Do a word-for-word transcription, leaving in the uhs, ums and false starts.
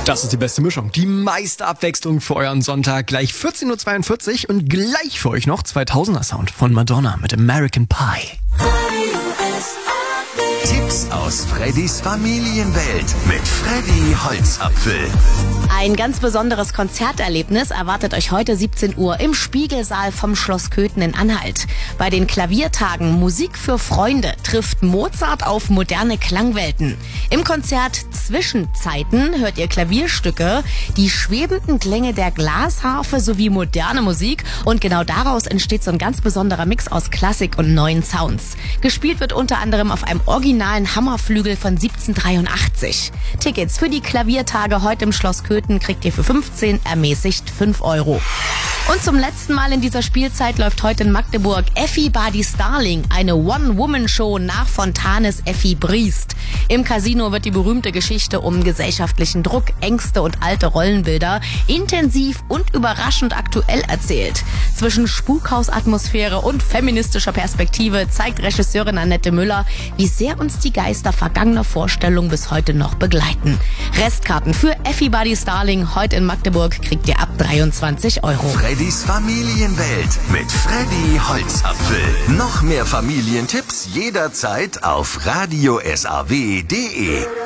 Das ist die beste Mischung. Die meiste Abwechslung für euren Sonntag. Gleich vierzehn Uhr zweiundvierzig und gleich für euch noch zweitausender Sound von Madonna mit American Pie. Tipps aus Freddys Familienwelt mit Freddy Holzapfel. Ein ganz besonderes Konzerterlebnis erwartet euch heute siebzehn Uhr im Spiegelsaal vom Schloss Köthen in Anhalt. Bei den Klaviertagen Musik für Freunde trifft Mozart auf moderne Klangwelten. Im Konzert Zwischenzeiten hört ihr Klavierstücke, die schwebenden Klänge der Glasharfe sowie moderne Musik. Und genau daraus entsteht so ein ganz besonderer Mix aus Klassik und neuen Sounds. Gespielt wird unter anderem auf einem originalen Hammerflügel von siebzehnhundertdreiundachtzig. Tickets für die Klaviertage heute im Schloss Köthen kriegt ihr für fünfzehn, ermäßigt fünf Euro. Und zum letzten Mal in dieser Spielzeit läuft heute in Magdeburg Everybody Starling, eine One-Woman-Show nach Fontanes Effi Briest. Im Casino wird die berühmte Geschichte um gesellschaftlichen Druck, Ängste und alte Rollenbilder intensiv und überraschend aktuell erzählt. Zwischen Spukhausatmosphäre und feministischer Perspektive zeigt Regisseurin Annette Müller, wie sehr uns die Geister vergangener Vorstellungen bis heute noch begleiten. Restkarten für Everybody Starling heute in Magdeburg kriegt ihr ab dreiundzwanzig Euro. Freddys Familienwelt mit Freddy Holzapfel. Noch mehr Familientipps jederzeit auf radio s a w punkt d e.